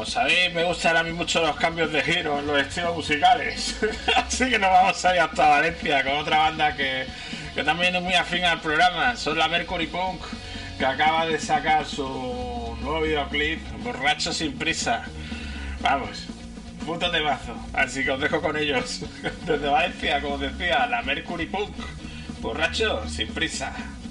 como sabéis, me gustan a mí mucho los cambios de giro en los estilos musicales. Así que nos vamos a ir hasta Valencia con otra banda que también es muy afín al programa. Son la Mercury Punk, que acaba de sacar su nuevo videoclip, Borracho sin prisa. Vamos, puto temazo. Así que os dejo con ellos. Desde Valencia, como decía, la Mercury Punk, Borracho sin prisa.